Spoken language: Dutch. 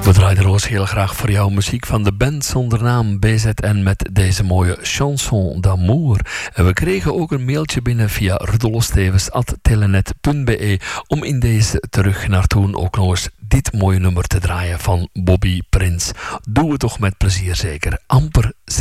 We draaiden Roos heel graag voor jou muziek van de band zonder naam BZN met deze mooie chanson d'amour. En we kregen ook een mailtje binnen via rudolfstevens@telenet.be om in deze terug naar toen ook nog eens dit mooie nummer te draaien van Bobby Prins. Doe het toch met plezier zeker. Amper